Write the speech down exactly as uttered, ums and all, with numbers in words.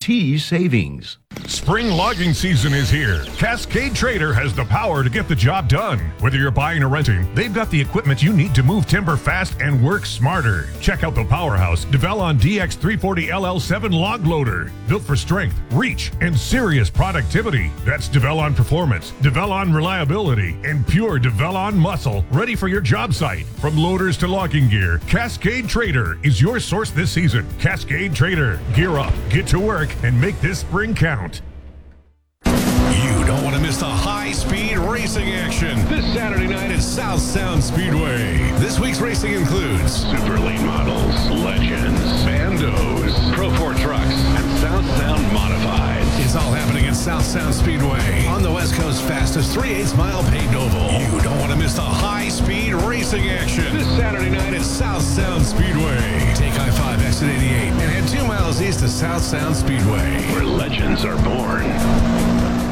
guarantees savings. Spring logging season is here. Cascade Trader has the power to get the job done. Whether you're buying or renting, they've got the equipment you need to move timber fast and work smarter. Check out the powerhouse Develon D X three forty L L seven log loader. Built for strength, reach, and serious productivity. That's Develon performance, Develon reliability, and pure Develon muscle, ready for your job site. From loaders to logging gear, Cascade Trader is your source this season. Cascade Trader. Gear up, get to work, and make this spring count. You don't want to miss the high-speed racing action this Saturday night at South Sound Speedway. This week's racing includes Super Late Models, Legends, Bandos, Pro four Trucks, and South Sound Modified. It's all happening at South Sound Speedway on the West Coast's fastest three eighths mile paved oval. You don't want to miss the high-speed racing action this Saturday night at South Sound Speedway. Take I five exit eighty-eight and head two miles east to South Sound Speedway, where legends